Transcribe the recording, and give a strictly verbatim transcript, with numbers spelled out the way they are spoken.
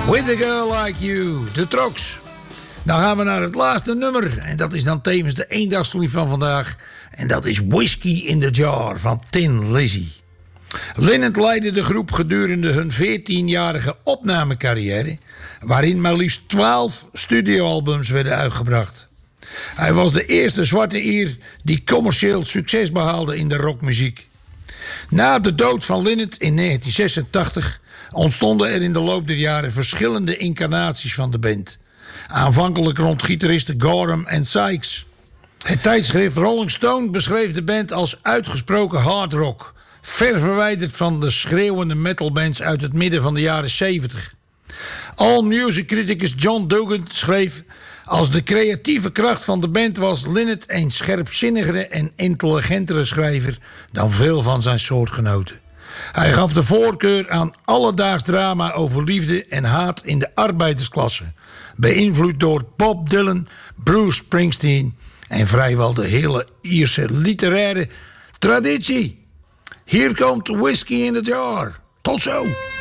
With a Girl Like You, de Trox. Dan gaan we naar het laatste nummer. En dat is dan tevens de eendagslied van vandaag. En dat is Whiskey in the Jar van Tin Lizzy. Lynyrd leidde de groep gedurende hun veertienjarige opnamecarrière, waarin maar liefst twaalf studioalbums werden uitgebracht. Hij was de eerste zwarte Ier die commercieel succes behaalde in de rockmuziek. Na de dood van Lynyrd in negentien zesentachtig ontstonden er in de loop der jaren verschillende incarnaties van de band. Aanvankelijk rond gitaristen Gorham en Sykes. Het tijdschrift Rolling Stone beschreef de band als uitgesproken hard rock, ver verwijderd van de schreeuwende metalbands uit het midden van de jaren zeventig. All-music-criticus John Dugan schreef: als de creatieve kracht van de band was Lynyrd een scherpzinnigere en intelligentere schrijver dan veel van zijn soortgenoten. Hij gaf de voorkeur aan alledaags drama over liefde en haat in de arbeidersklasse, beïnvloed door Bob Dylan, Bruce Springsteen en vrijwel de hele Ierse literaire traditie. Hier komt Whiskey in the Jar. Tot zo!